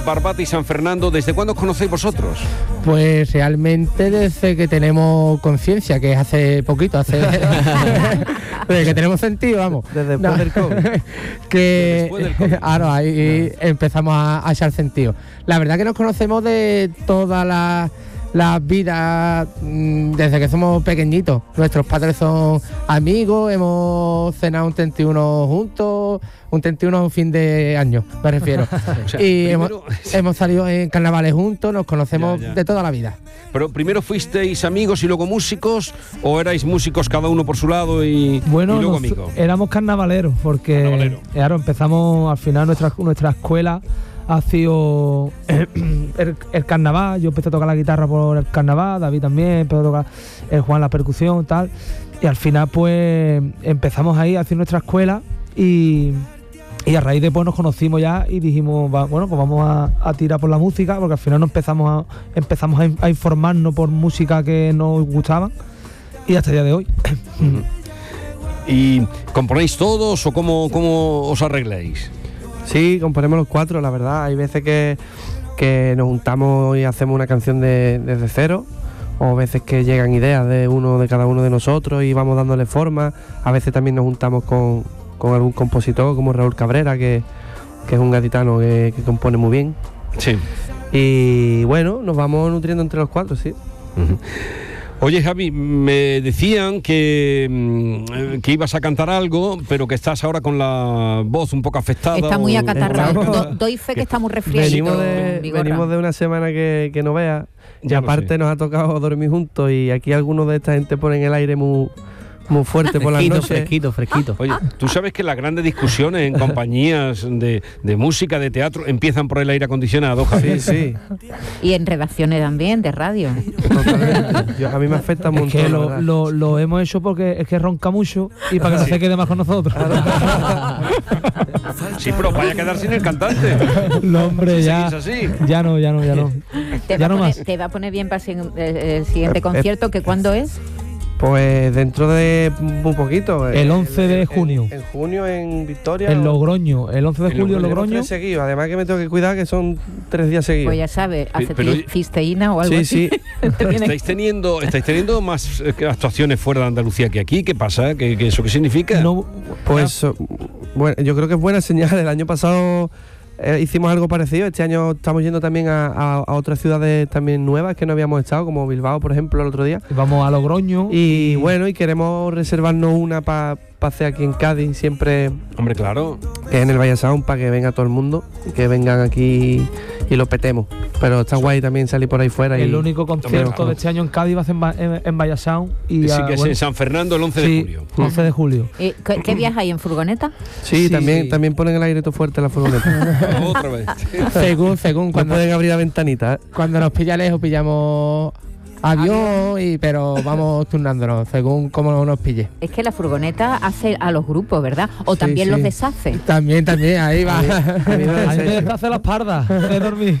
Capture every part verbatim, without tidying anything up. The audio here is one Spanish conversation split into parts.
Barbate y San Fernando, ¿desde cuándo os conocéis vosotros? Pues realmente desde que tenemos conciencia, que es hace poquito, hace desde que tenemos sentido, vamos. Desde después no. del COVID. Que después del COVID. Claro, ahí ah. empezamos a, a echar sentido. La verdad que nos conocemos de todas las las vidas desde que somos pequeñitos. Nuestros padres son amigos, hemos cenado un treinta y uno juntos, un treinta y uno fin de año, me refiero. O sea, y primero... hemos, hemos salido en carnavales juntos, nos conocemos ya, ya. de toda la vida. Pero primero fuisteis amigos y luego músicos, o erais músicos cada uno por su lado y, bueno, y luego nos, amigos. Éramos carnavaleros, porque Carnavalero. claro, empezamos al final nuestra, nuestra escuela. Ha sido el, el, el carnaval, yo empecé a tocar la guitarra por el carnaval, David también empezó a tocar, el Juan la percusión, tal, y al final pues empezamos ahí a hacer nuestra escuela y, y a raíz de pues nos conocimos ya y dijimos, va, bueno, pues vamos a, a tirar por la música, porque al final nos empezamos a, empezamos a, a informarnos por música que nos gustaba y hasta el día de hoy. ¿Y componéis todos o cómo, cómo os arregláis? Sí, componemos los cuatro, la verdad. Hay veces que, que nos juntamos y hacemos una canción de, desde cero, o veces que llegan ideas de uno de cada uno de nosotros y vamos dándole forma. A veces también nos juntamos con, con algún compositor como Raúl Cabrera, que, que es un gaditano que, que compone muy bien. Sí. Y bueno, nos vamos nutriendo entre los cuatro, sí. Uh-huh. Oye, Javi, me decían que, que ibas a cantar algo, pero que estás ahora con la voz un poco afectada. Está muy o... acatarrado. Do, doy fe que está muy resfriadito. Venimos de, venimos de una semana que, que no veas. Y ya aparte nos ha tocado dormir juntos y aquí algunos de esta gente ponen el aire muy... muy fuerte por las noches. Fresquito, fresquito. Oye, tú sabes que las grandes discusiones en compañías de, de música, de teatro, empiezan por el aire acondicionado, Javi. Sí, sí. Y en redacciones también, de radio. Totalmente. Yo, a mí me afecta un montón. Es que lo, lo, lo hemos hecho porque es que ronca mucho y para que no sí. se quede más con nosotros. Sí, pero vaya a quedar sin el cantante. No, hombre, ya, así. ya no, ya no, ya no. Te, ya va, no poner, más. te va a poner bien para el, el siguiente concierto, que ¿cuándo es? Pues dentro de un poquito. El once de junio. En, en junio en Victoria. En Logroño, el once de julio en Logroño. Tres seguidos. Además que me tengo que cuidar que son tres días seguidos. Pues ya sabes, hace pero, cisteína o algo sí, así. Sí, ¿Estáis teniendo, estáis teniendo más actuaciones fuera de Andalucía que aquí? ¿Qué pasa? ¿Qué, qué, ¿Eso qué significa? No, pues bueno, yo creo que es buena señal. El año pasado eh, hicimos algo parecido. Este año estamos yendo también a, a, a otras ciudades también nuevas que no habíamos estado, como Bilbao, por ejemplo, el otro día. Y vamos a Logroño. Y, y bueno, y queremos reservarnos una para pa hacer aquí en Cádiz, siempre. Hombre, claro. Que es en el Valle Sound, para que venga todo el mundo y que vengan aquí y lo petemos. Pero está guay también salir por ahí fuera. El y, único concierto claro. de este año en Cádiz va a ser en, en, en Valle Sound. Y sí, a, que es bueno, en San Fernando el once sí, de julio. once de julio. ¿Y qué, qué viajáis en furgoneta? Sí, Sí. también también ponen el aire todo fuerte en la furgoneta. Otra vez. Según, según, No cuando, pueden abrir la ventanita, ¿eh? cuando nos pilla lejos pillamos avión, y pero vamos turnándonos, según cómo nos pille. Es que la furgoneta hace a los grupos, ¿verdad? O Sí, también sí. los deshace. También, también, ahí va. A mí me A mí me deshace. deshace la espalda de dormir.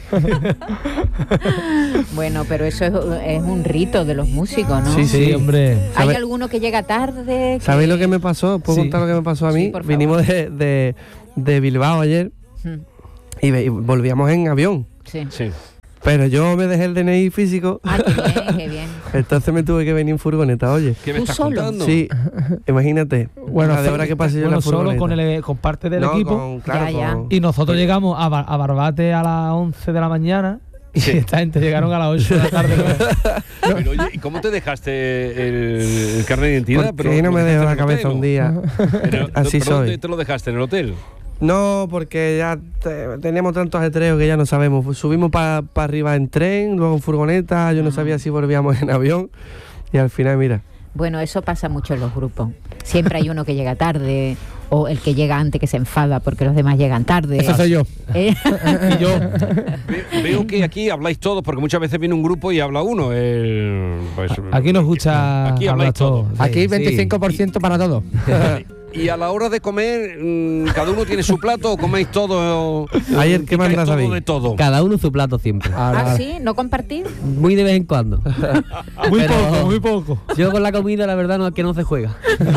Bueno, pero eso es, es un rito de los músicos, ¿no? Sí, Sí, hombre. ¿Hay ¿Sabe- alguno que llega tarde? que- ¿Sabéis lo que me pasó? ¿Puedo Sí. contar lo que me pasó a mí? Sí, por favor. Vinimos de, de, de Bilbao ayer Hmm, y, ve- y volvíamos en avión. Sí. Sí. Pero yo me dejé el D N I físico, Ah, qué bien, qué bien. entonces me tuve que venir en furgoneta, oye. ¿Qué me ¿Tú estás solo? contando? Sí, imagínate. Bueno, la de hora que pasé yo en bueno, la solo furgoneta. con, el, con parte del No, equipo. con- claro, Ya, ya. con- Y nosotros llegamos a, Bar- a Barbate a las once de la mañana. Y Sí. esta gente llegaron a las ocho de la tarde. Pero oye, ¿y cómo te dejaste el, el carnet de identidad? Porque ahí no ¿lo me dejaste dejo en la el cabeza hotel, un o? día. Pero, Así ¿pero dónde soy. te lo dejaste? ¿En el hotel? No, porque ya te- teníamos tantos ajetreos que ya no sabemos. Subimos para pa arriba en tren, luego en furgoneta, yo no sabía si volvíamos en avión y al final, mira. Bueno, eso pasa mucho en los grupos. Siempre hay uno que llega tarde o el que llega antes que se enfada porque los demás llegan tarde. Eso soy yo. ¿Eh? Y yo, Ve- Veo que aquí habláis todos, porque muchas veces viene un grupo y habla uno. El, pues, aquí nos gusta Aquí hablar habláis todo. todo. Aquí Sí. veinticinco por ciento para todo. y a la hora de comer, mm, ¿cada uno tiene su plato o coméis todo? Ahí el que picáis manda, todo David. de todo. Cada uno su plato siempre. Ah, sí, no compartir. Muy de vez en cuando. Muy Pero poco, muy poco. Yo con la comida, la verdad, no es que no se juega.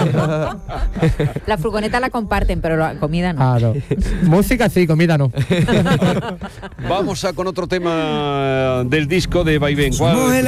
La furgoneta la comparten, pero la comida no. Claro. Música sí, comida no. Vamos a con otro tema del disco de Vaivén. ¿Cuál?